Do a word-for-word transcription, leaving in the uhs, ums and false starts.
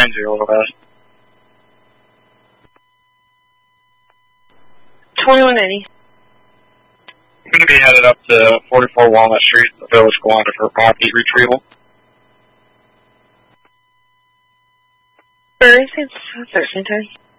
behind you a little bit. twenty-one eighty. We're going to be headed up to forty-four Walnut Street, the Village Galanda, for property retrieval. Where is it? thirteen ten.